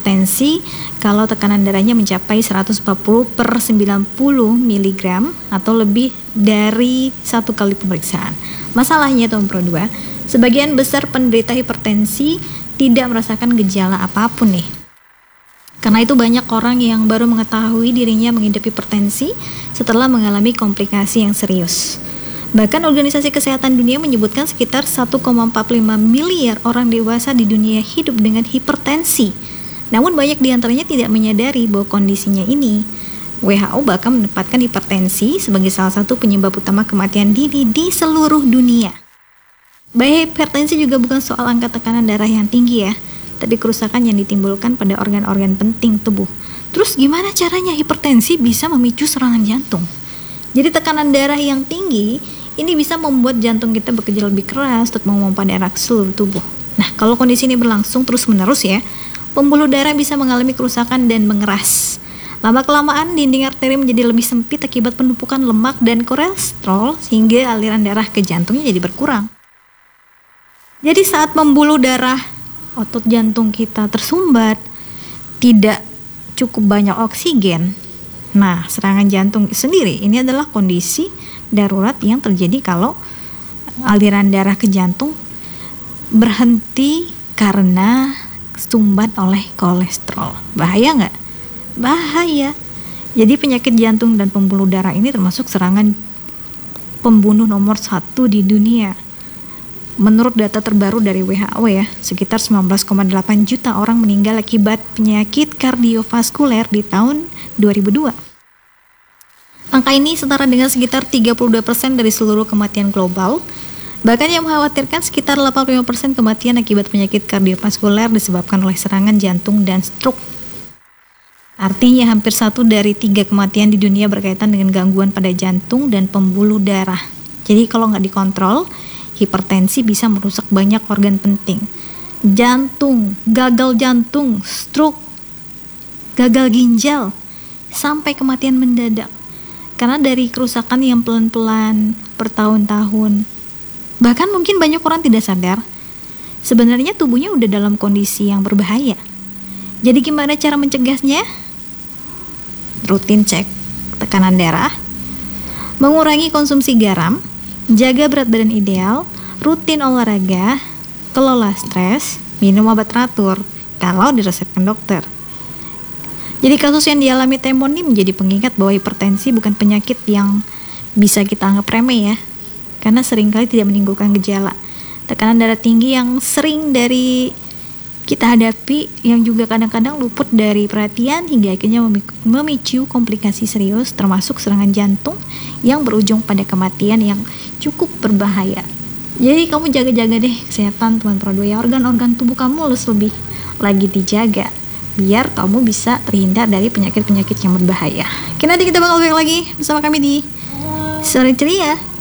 hipertensi kalau tekanan darahnya mencapai 140/90 mg atau lebih dari 1 kali pemeriksaan. Masalahnya teman Pro 2, sebagian besar penderita hipertensi tidak merasakan gejala apapun nih. Karena itu banyak orang yang baru mengetahui dirinya mengidap hipertensi setelah mengalami komplikasi yang serius. Bahkan Organisasi Kesehatan Dunia menyebutkan sekitar 1,45 miliar orang dewasa di dunia hidup dengan hipertensi. Namun banyak diantaranya tidak menyadari bahwa kondisinya ini. WHO bahkan menempatkan hipertensi sebagai salah satu penyebab utama kematian dini di seluruh dunia. Bahaya hipertensi juga bukan soal angka tekanan darah yang tinggi ya, tapi kerusakan yang ditimbulkan pada organ-organ penting tubuh. Terus gimana caranya hipertensi bisa memicu serangan jantung? Jadi tekanan darah yang tinggi ini bisa membuat jantung kita bekerja lebih keras untuk memompa darah ke seluruh tubuh. Nah, kalau kondisi ini berlangsung terus-menerus ya, pembuluh darah bisa mengalami kerusakan dan mengeras. Lama-kelamaan dinding arteri menjadi lebih sempit akibat penumpukan lemak dan kolesterol sehingga aliran darah ke jantungnya jadi berkurang. Jadi saat pembuluh darah otot jantung kita tersumbat, tidak cukup banyak oksigen. Nah, serangan jantung sendiri ini adalah kondisi darurat yang terjadi kalau aliran darah ke jantung berhenti karena sumbat oleh kolesterol. Bahaya nggak? Bahaya. Jadi penyakit jantung dan pembuluh darah ini termasuk serangan pembunuh nomor 1 di dunia. Menurut data terbaru dari WHO ya, sekitar 19,8 juta orang meninggal akibat penyakit kardiovaskuler di tahun 2002. Angka ini setara dengan sekitar 32% dari seluruh kematian global. Bahkan yang mengkhawatirkan sekitar 85% kematian akibat penyakit kardiovaskuler disebabkan oleh serangan jantung dan stroke. Artinya hampir 1 dari 3 kematian di dunia berkaitan dengan gangguan pada jantung dan pembuluh darah. Jadi kalau nggak dikontrol, hipertensi bisa merusak banyak organ penting. Jantung, gagal jantung, stroke, gagal ginjal, sampai kematian mendadak. Karena dari kerusakan yang pelan-pelan bertahun-tahun. Bahkan mungkin banyak orang tidak sadar, sebenarnya tubuhnya udah dalam kondisi yang berbahaya. Jadi gimana cara mencegahnya? Rutin cek tekanan darah, mengurangi konsumsi garam, jaga berat badan ideal, rutin olahraga, kelola stres, minum obat teratur kalau diresepkan dokter. Jadi kasus yang dialami Temon ini menjadi pengingat bahwa hipertensi bukan penyakit yang bisa kita anggap remeh ya, karena seringkali tidak menimbulkan gejala. Tekanan darah tinggi yang sering dari kita hadapi yang juga kadang-kadang luput dari perhatian hingga akhirnya memicu komplikasi serius termasuk serangan jantung yang berujung pada kematian yang cukup berbahaya. Jadi kamu jaga-jaga deh kesehatan teman Pro 2 ya, organ-organ tubuh kamu harus lebih lagi dijaga biar kamu bisa terhindar dari penyakit-penyakit yang berbahaya. Oke, nanti kita bakal balik lagi bersama kami di Sore Ceria.